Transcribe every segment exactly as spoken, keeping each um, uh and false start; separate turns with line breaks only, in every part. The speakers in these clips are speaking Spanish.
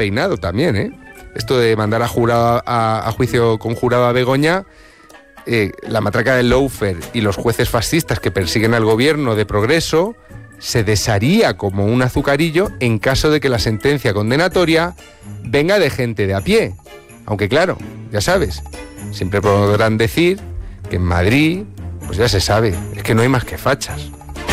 peinado también, ¿eh? Esto de mandar a, jurado, a, a juicio con jurado a Begoña, eh, la matraca del lawfare y los jueces fascistas que persiguen al gobierno de progreso, se desharía como un azucarillo en caso de que la sentencia condenatoria venga de gente de a pie. Aunque claro, ya sabes, siempre podrán decir que en Madrid, pues ya se sabe, es que no hay más que fachas.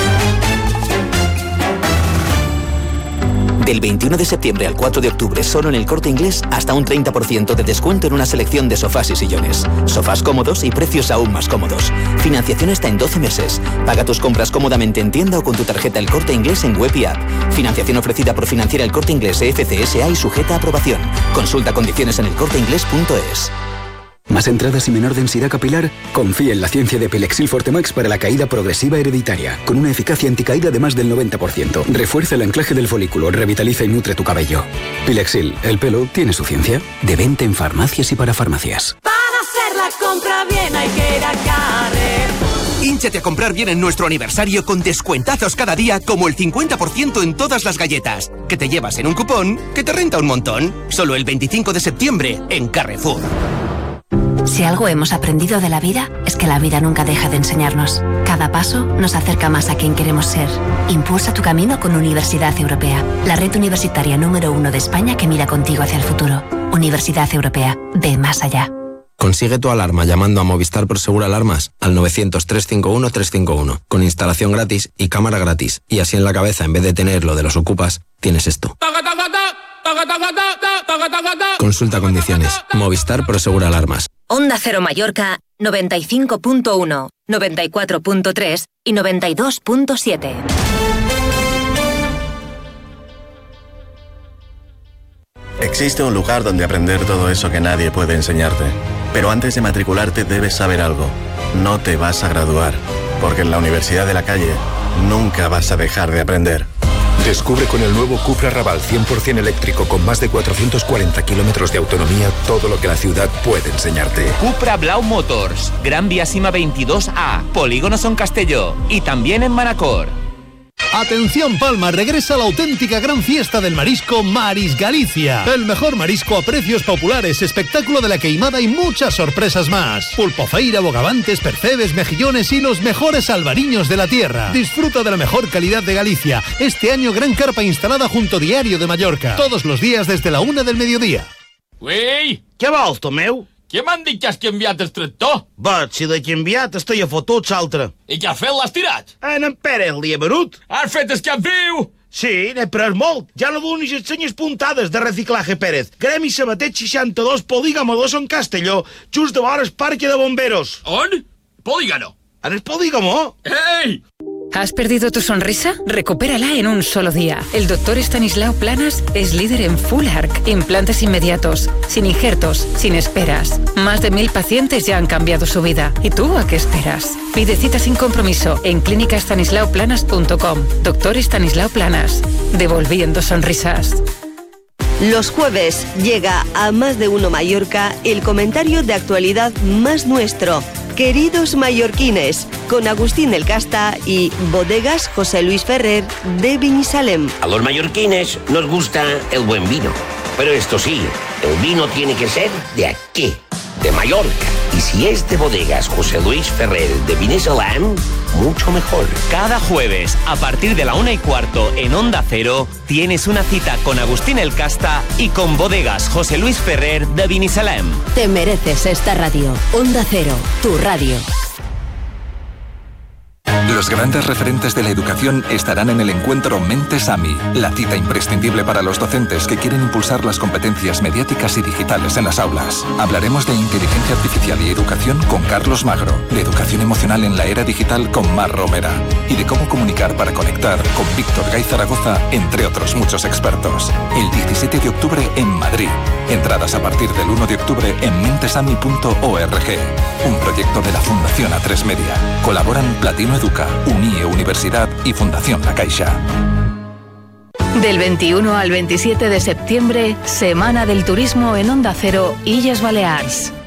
Del veintiuno de septiembre al cuatro de octubre, solo en El Corte Inglés, hasta un treinta por ciento de descuento en una selección de sofás y sillones. Sofás cómodos y precios aún más cómodos. Financiación hasta en doce meses. Paga tus compras cómodamente en tienda o con tu tarjeta El Corte Inglés en web y app. Financiación ofrecida por Financiera El Corte Inglés E F C S A y sujeta a aprobación. Consulta condiciones en elcorteinglés punto es.
¿Más entradas y menor densidad capilar? Confía en la ciencia de Pilexil Fortemax para la caída progresiva hereditaria, con una eficacia anticaída de más del noventa por ciento. Refuerza el anclaje del folículo, revitaliza y nutre tu cabello. Pilexil, el pelo tiene su ciencia. De venta en farmacias y para farmacias.
Para hacer la compra bien hay que ir a Carrefour.
Hínchate a comprar bien en nuestro aniversario con descuentazos cada día, como el cincuenta por ciento en todas las galletas, que te llevas en un cupón que te renta un montón. Solo el veinticinco de septiembre en Carrefour.
Si algo hemos aprendido de la vida, es que la vida nunca deja de enseñarnos. Cada paso nos acerca más a quien queremos ser. Impulsa tu camino con Universidad Europea, la red universitaria número uno de España que mira contigo hacia el futuro. Universidad Europea, ve más allá.
Consigue tu alarma llamando a Movistar Prosegur Alarmas al novecientos, trescientos cincuenta y uno, trescientos cincuenta y uno, con instalación gratis y cámara gratis. Y así en la cabeza, en vez de tener lo de los ocupas, tienes esto. Consulta condiciones. Movistar Prosegur Alarmas.
Onda Cero Mallorca, noventa y cinco punto uno, noventa y cuatro punto tres y noventa y dos punto siete.
Existe un lugar donde aprender todo eso que nadie puede enseñarte. Pero antes de matricularte debes saber algo. No te vas a graduar, porque en la Universidad de la Calle nunca vas a dejar de aprender.
Descubre con el nuevo Cupra Raval cien por ciento eléctrico con más de cuatrocientos cuarenta kilómetros de autonomía todo lo que la ciudad puede enseñarte.
Cupra Blau Motors, Gran Vía Sima veintidós A, Polígono Son Castelló y también en Manacor.
Atención Palma, regresa la auténtica gran fiesta del marisco Maris Galicia. El mejor marisco a precios populares, espectáculo de la queimada y muchas sorpresas más. Pulpofeira, bogavantes, percebes, mejillones y los mejores albariños de la tierra. Disfruta de la mejor calidad de Galicia. Este año gran carpa instalada junto a Diario de Mallorca. Todos los días desde la una del mediodía.
Ui, què vols, Tomeu? Què m'han dit que has canviat el tractor?
Vaig, si l'he canviat, estic a fotuts altre.
I què has fet? L'has tirat?
En en Pere li he venut.
Has fet el cap viu?
Sí, n'he pres molt. Ja no donis les senyes puntades de Reciclaje Pérez. Gremi Sabatet seixanta-dos, Polígamo dos en Castelló, just de vora el Parque de Bomberos.
On? Polígamo.
En el Polígamo.
¡Ey!
¿Has perdido tu sonrisa? Recupérala en un solo día. El doctor Estanislao Planas es líder en Full Arc, implantes inmediatos, sin injertos, sin esperas. Más de mil pacientes ya han cambiado su vida. ¿Y tú a qué esperas? Pide cita sin compromiso en clínica estanislao planas punto com. Doctor Estanislao Planas, devolviendo sonrisas.
Los jueves llega a Más de Uno Mallorca el comentario de actualidad más nuestro. Queridos mallorquines, con Agustín del Casta y Bodegas José Luis Ferrer de Binissalem.
A los mallorquines nos gusta el buen vino, pero esto sí, el vino tiene que ser de aquí, de Mallorca. Y si es de Bodegas José Luis Ferrer de Binissalem, mucho mejor.
Cada jueves, a partir de la una y cuarto en Onda Cero, tienes una cita con Agustín el Casta y con Bodegas José Luis Ferrer de Binissalem.
Te mereces esta radio. Onda Cero, tu radio.
Los grandes referentes de la educación estarán en el encuentro Mentes AMI, la cita imprescindible para los docentes que quieren impulsar las competencias mediáticas y digitales en las aulas. Hablaremos de inteligencia artificial y educación con Carlos Magro, de educación emocional en la era digital con Mar Romera y de cómo comunicar para conectar con Víctor Gay Zaragoza, entre otros muchos expertos. El diecisiete de octubre en Madrid. Entradas a partir del uno de octubre en mentesami punto org. Un proyecto de la Fundación A tres Media. Colaboran Platino Educa, UNIE Universidad y Fundación La Caixa.
Del veintiuno al veintisiete de septiembre, Semana del Turismo en Onda Cero, Illes Balears.